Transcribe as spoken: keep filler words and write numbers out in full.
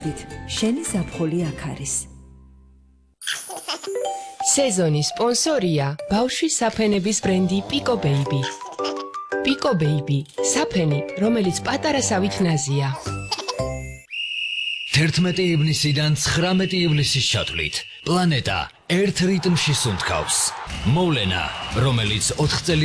შენი ზაფხული აქ არის. სეზონის სპონსორია ბავშვის საფენების ბრენდი Pico Baby. Pico Baby, საფენი, რომელიც პატარა სავით ნაზია. თერთმეტი ივნისიდან ცხრამეტი ივლისის ჩათვლით პლანეტა ერთ რიტმში სუნთქავს. მოვლენა, რომელიც ოთხ წელი